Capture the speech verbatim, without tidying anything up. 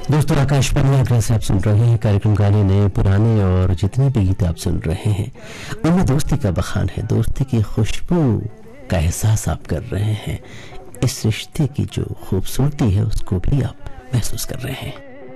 दोस्तों, आकाशवाणी आगरा से आप सुन रहे हैं कार्यक्रम गाने नए पुराने, और जितने भी गीत आप सुन रहे हैं उनमें दोस्ती का बखान है, दोस्ती की खुशबू का एहसास आप कर रहे हैं। इस रिश्ते की जो खूबसूरती है उसको भी आप महसूस कर रहे हैं।